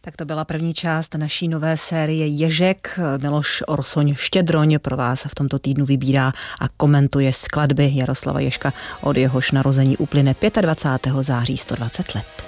Tak to byla první část naší nové série Ježek. Miloš Orsoň Štědroň pro vás v tomto týdnu vybírá a komentuje skladby Jaroslava Ježka, od jehož narození uplyne 25. září 120 let.